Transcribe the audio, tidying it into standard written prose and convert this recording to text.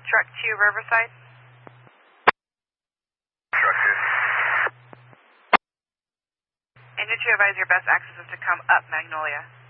Truck 2, Riverside. Truck 2. And did you advise your best access is to come up Magnolia?